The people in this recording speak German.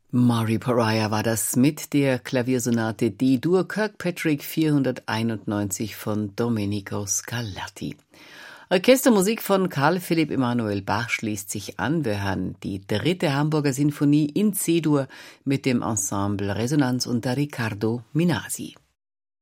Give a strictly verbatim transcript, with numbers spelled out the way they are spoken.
Maury Pariah war das mit der Klaviersonate D-Dur Kirkpatrick vierhunderteinundneunzig von Domenico Scarlatti. Orchestermusik von Carl Philipp Emanuel Bach schließt sich an. Wir hören die dritte Hamburger Sinfonie in C-Dur mit dem Ensemble Resonanz unter Riccardo Minasi.